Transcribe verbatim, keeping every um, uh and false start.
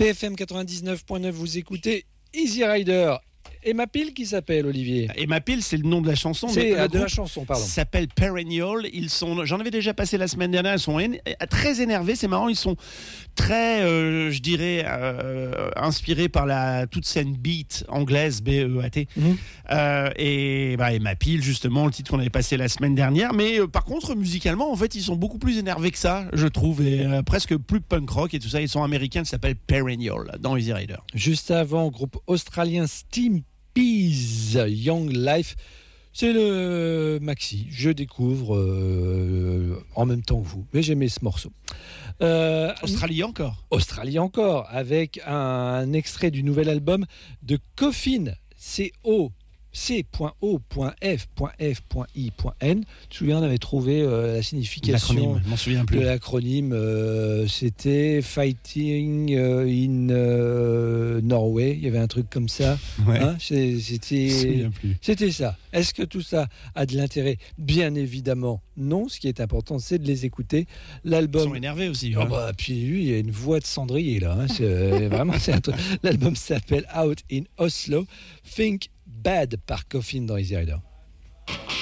P F M quatre-vingt-dix-neuf point neuf, vous écoutez Easy Rider. Et ma pile qui s'appelle, Olivier? Et ma pile, c'est le nom de la chanson. C'est euh, de la chanson, pardon. S'appelle Perennial. Ils sont, j'en avais déjà passé la semaine dernière. Ils sont é- très énervés. C'est marrant. Ils sont très, euh, je dirais, euh, inspirés par la toute scène beat anglaise, B E A T. Mm-hmm. Euh, et, bah, et ma pile, justement, le titre qu'on avait passé la semaine dernière. Mais euh, par contre, musicalement, en fait, ils sont beaucoup plus énervés que ça, je trouve, et euh, presque plus punk rock et tout ça. Ils sont américains. Ça s'appelle Perennial dans Easy Rider. Juste avant, groupe australien Steam Peas, Young Life. C'est le maxi. Je découvre euh, en même temps que vous. Mais j'aimais ce morceau. Euh, Australie encore. Australie encore, avec un, un extrait du nouvel album de Coffin. C O C O F F I N. Tu te souviens, on avait trouvé euh, la signification l'acronyme, je m'en souviens plus. de l'acronyme. Euh, c'était Fighting euh, in euh, Norway. Il y avait un truc comme ça. Ouais. Hein, c'était, c'était ça. Est-ce que tout ça a de l'intérêt? Bien évidemment, non. Ce qui est important, c'est de les écouter. L'album. Ils sont énervés aussi. Oh hein. bah, puis lui, il y a une voix de cendrier là. Hein. C'est, vraiment, c'est un truc. L'album s'appelle Out in Oslo. Think Bad par Coffin dans Easy Rider.